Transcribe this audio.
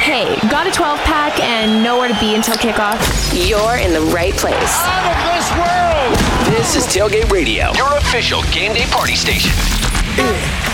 Hey, got a 12-pack and nowhere to be until kickoff? You're in the right place. Out of this world! This is Tailgate Radio, your official game day party station.